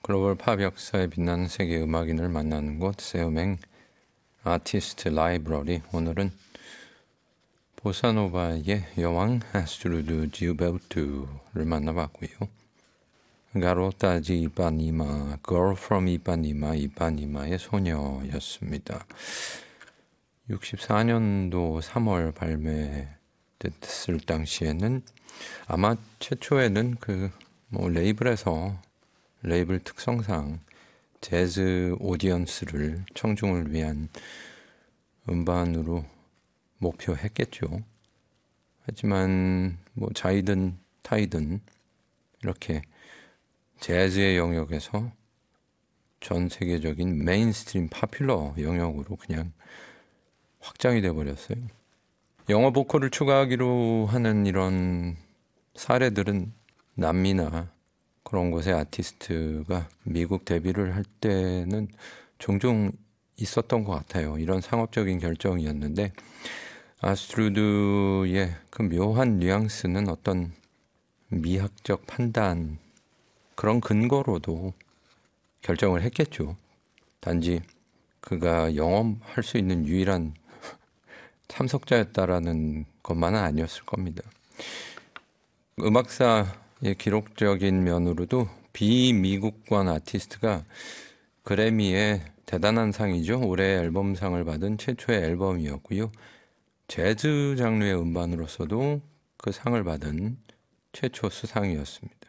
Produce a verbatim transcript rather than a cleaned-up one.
글로벌 팝 역사에 빛나는 세계 음악인을 만나는 곳 세우맹 아티스트 라이브러리. 오늘은 보사노바의 여왕 아스트루드 지우베르투를 만나봤고요. 가로타 지 이파니마, Girl from 이파니마, 이파니마의 소녀였습니다. 육십사 년도 삼월 발매됐을 당시에는 아마 최초에는 그 뭐 레이블에서 레이블 특성상 재즈 오디언스를 청중을 위한 음반으로 목표했겠죠. 하지만 뭐 자이든 타이든 이렇게 재즈의 영역에서 전 세계적인 메인스트림 파퓰러 영역으로 그냥 확장이 돼버렸어요. 영어 보컬을 추가하기로 하는 이런 사례들은 남미나 그런 곳의 아티스트가 미국 데뷔를 할 때는 종종 있었던 것 같아요. 이런 상업적인 결정이었는데 아스트루드의 그 묘한 뉘앙스는 어떤 미학적 판단, 그런 근거로도 결정을 했겠죠. 단지 그가 영업할 수 있는 유일한 참석자였다라는 것만은 아니었을 겁니다. 음악사의 기록적인 면으로도 비미국권 아티스트가 그래미의 대단한 상이죠. 올해 앨범상을 받은 최초의 앨범이었고요. 재즈 장르의 음반으로서도 그 상을 받은 최초 수상이었습니다.